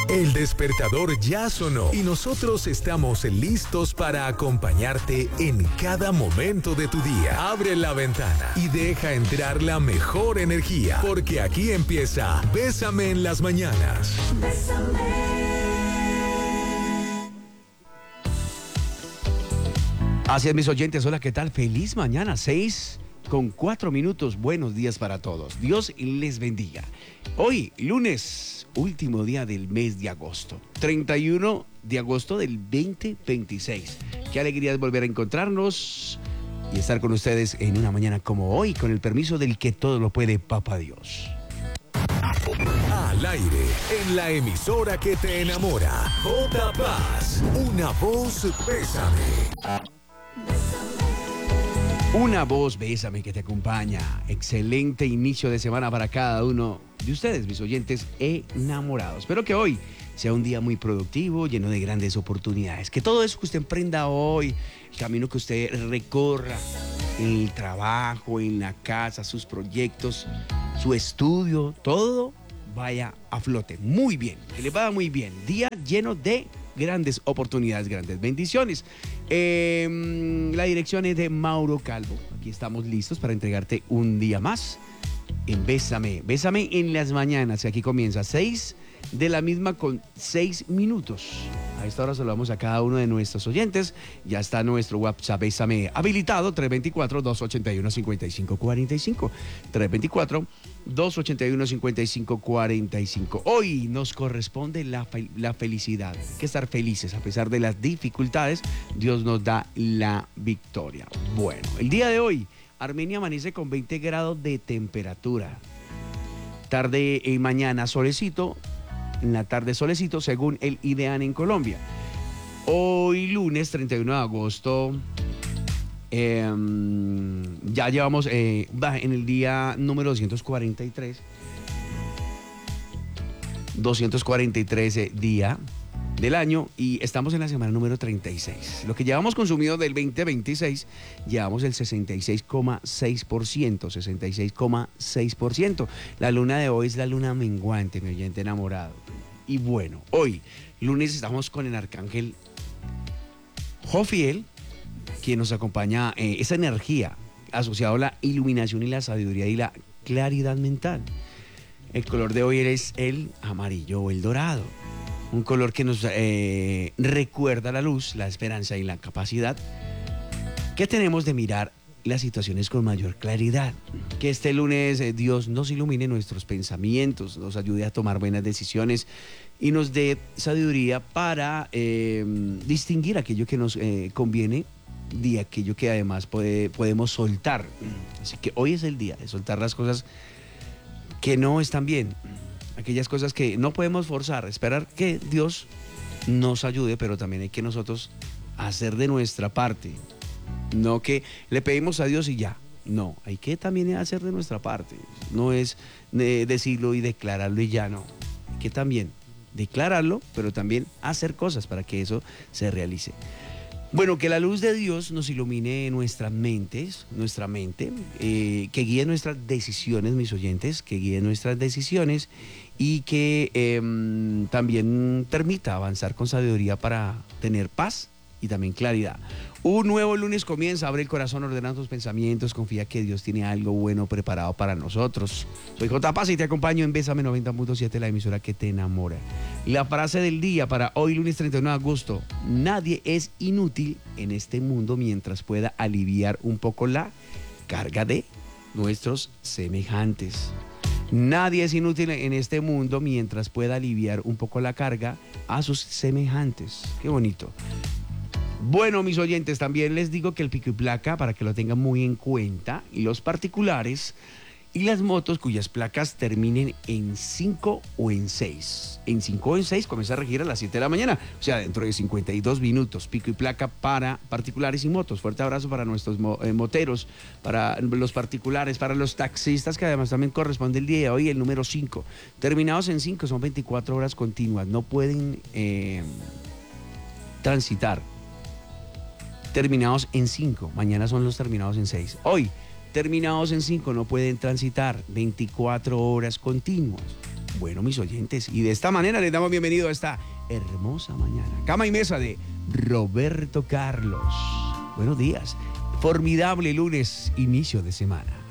El despertador ya sonó y nosotros estamos listos para acompañarte en cada momento de tu día. Abre la ventana y deja entrar la mejor energía, porque aquí empieza Bésame en las mañanas. Así es, mis oyentes, hola, ¿qué tal? Feliz mañana, 6:04. Buenos días para todos. Dios les bendiga. Hoy, lunes, último día del mes de agosto, 31 de agosto del 2026. Qué alegría es volver a encontrarnos y estar con ustedes en una mañana como hoy, con el permiso del que todo lo puede, Papá Dios. Al aire, en la emisora que te enamora, J Paz, una voz Bésame. Una voz Bésame que te acompaña. Excelente inicio de semana para cada uno de ustedes, mis oyentes enamorados. Espero que hoy sea un día muy productivo, lleno de grandes oportunidades. Que todo eso que usted emprenda hoy, el camino que usted recorra, en el trabajo, en la casa, sus proyectos, su estudio, todo vaya a flote. Muy bien, que le vaya muy bien. Día lleno de grandes oportunidades, grandes bendiciones. La dirección es de Mauro Calvo. Aquí estamos listos para entregarte un día más en Bésame. Bésame en las mañanas. Y aquí comienza 6 de la misma con 6 minutos. A esta hora saludamos a cada uno de nuestros oyentes. Ya está nuestro WhatsApp Bésame habilitado, 324-281-5545. 324-281-5545. Hoy nos corresponde la felicidad. Hay que estar felices a pesar de las dificultades. Dios nos da la victoria. Bueno, el día de hoy, Armenia amanece con 20 grados de temperatura. Tarde y mañana solecito. En la tarde solecito, según el IDEAN en Colombia. Hoy lunes 31 de agosto, ya llevamos en el día número 243 día del año, y estamos en la semana número 36. Lo que llevamos consumido del 2026, llevamos el 66,6%. La luna de hoy es la luna menguante, mi oyente enamorado. Y bueno, hoy, lunes, estamos con el arcángel Jofiel, quien nos acompaña, esa energía asociada a la iluminación y la sabiduría y la claridad mental. El color de hoy es el amarillo o el dorado. Un color que nos recuerda la luz, la esperanza y la capacidad que tenemos de mirar las situaciones con mayor claridad. Que este lunes Dios nos ilumine nuestros pensamientos, nos ayude a tomar buenas decisiones y nos dé sabiduría para distinguir aquello que nos conviene de aquello que además podemos soltar. Así que hoy es el día de soltar las cosas que no están bien, aquellas cosas que no podemos forzar, esperar que Dios nos ayude, pero también hay que nosotros hacer de nuestra parte. No que le pedimos a Dios y ya. No, hay que también hacer de nuestra parte. No es decirlo y declararlo y ya, no. Hay que también declararlo, pero también hacer cosas para que eso se realice. Bueno, que la luz de Dios nos ilumine nuestra mente, que guíe nuestras decisiones, mis oyentes, que guíe nuestras decisiones y que también permita avanzar con sabiduría para tener paz y también claridad. Un nuevo lunes comienza, abre el corazón, ordena tus pensamientos, confía que Dios tiene algo bueno preparado para nosotros. Soy J Paz y te acompaño en Bésame 90.7, la emisora que te enamora. La frase del día para hoy, lunes 31 de agosto: nadie es inútil en este mundo mientras pueda aliviar un poco la carga de nuestros semejantes. Nadie es inútil en este mundo mientras pueda aliviar un poco la carga a sus semejantes. Qué bonito. Bueno, mis oyentes, también les digo que el pico y placa, para que lo tengan muy en cuenta, y los particulares y las motos cuyas placas terminen en 5 o en 6. En 5 o en 6 comienza a regir a las 7 de la mañana, o sea, dentro de 52 minutos. Pico y placa para particulares y motos. Fuerte abrazo para nuestros moteros, para los particulares, para los taxistas, que además también corresponde el día de hoy, el número 5. Terminados en 5, son 24 horas continuas. No pueden transitar. Terminados en 5, mañana son los terminados en 6. Hoy, terminados en 5, no pueden transitar 24 horas continuas. Bueno, mis oyentes, y de esta manera les damos bienvenido a esta hermosa mañana. Cama y mesa de Roberto Carlos. Buenos días. Formidable lunes, inicio de semana.